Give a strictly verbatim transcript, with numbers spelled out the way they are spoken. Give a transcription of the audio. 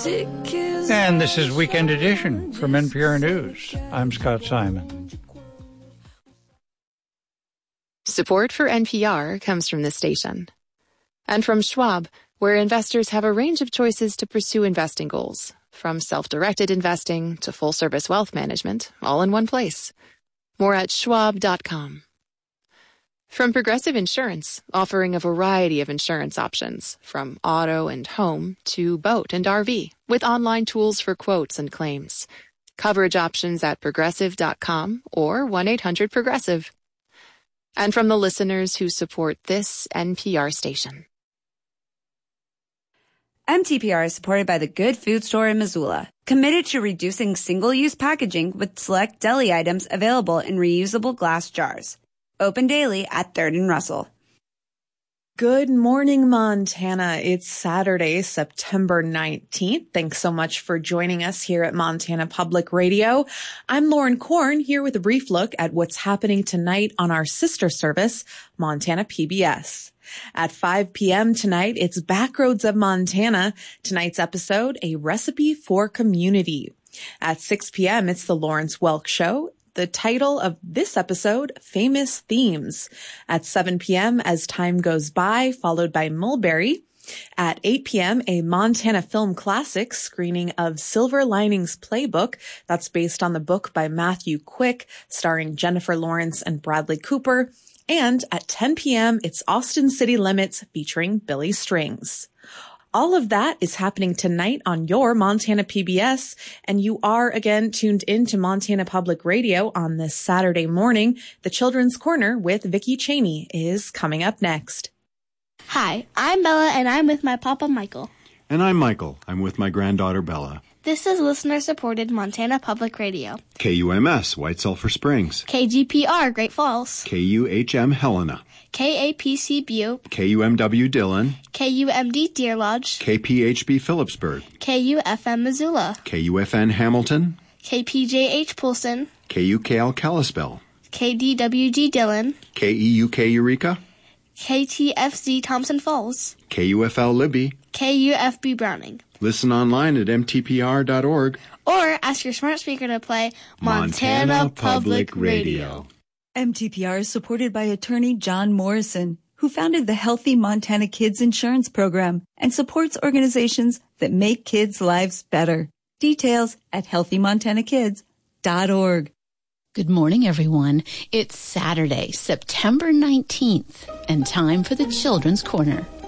music is... And this is Weekend Edition from N P R News. I'm Scott Simon. Support for N P R comes from this station. And from Schwab, where investors have a range of choices to pursue investing goals, from self-directed investing to full-service wealth management, all in one place. More at schwab dot com. From Progressive Insurance, offering a variety of insurance options, from auto and home to boat and R V, with online tools for quotes and claims. Coverage options at progressive dot com or one eight hundred progressive. And from the listeners who support this N P R station. M T P R is supported by the Good Food Store in Missoula, committed to reducing single-use packaging with select deli items available in reusable glass jars. Open daily at third and Russell. Good morning, Montana. It's Saturday, September nineteenth. Thanks so much for joining us here at Montana Public Radio. I'm Lauren Korn, here with a brief look at what's happening tonight on our sister service, Montana P B S. At five p.m. tonight, it's Backroads of Montana. Tonight's episode, A Recipe for Community. At six p.m., it's the Lawrence Welk Show. The title of this episode, Famous Themes. At seven p.m., As Time Goes By, followed by Mulberry. At eight p.m., a Montana Film Classic screening of Silver Linings Playbook. That's based on the book by Matthew Quick, starring Jennifer Lawrence and Bradley Cooper. And at ten p.m., it's Austin City Limits featuring Billy Strings. All of that is happening tonight on your Montana P B S, and you are again tuned in to Montana Public Radio on this Saturday morning. The Children's Corner with Vicki Cheney is coming up next. Hi, I'm Bella, and I'm with my papa, Michael. And I'm Michael. I'm with my granddaughter, Bella. This is listener-supported Montana Public Radio. K U M S, White Sulphur Springs. K G P R, Great Falls. K U H M, Helena. K A P C Butte. K U M W, Dillon. K U M D, Deer Lodge. K P H B, Phillipsburg. K U F M, Missoula. K U F N, Hamilton. K P J H, Poulsen. K U K L, Kalispell. K D W G, Dillon. K E U K, Eureka. K T F Z, Thompson Falls. K U F L, Libby. K U F B, Browning. Listen online at m t p r dot org. Or ask your smart speaker to play Montana, Montana Public Radio. M T P R is supported by attorney John Morrison, who founded the Healthy Montana Kids Insurance Program and supports organizations that make kids' lives better. Details at healthy montana kids dot org. Good morning, everyone. It's Saturday, September nineteenth, and time for the Children's Corner